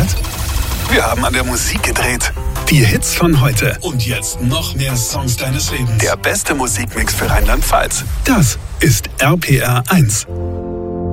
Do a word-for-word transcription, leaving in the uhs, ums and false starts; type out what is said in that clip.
verändert? Wir haben an der Musik gedreht. Die Hits von heute. Und jetzt noch mehr Songs deines Lebens. Der beste Musikmix für Rheinland-Pfalz. Das ist R P R eins.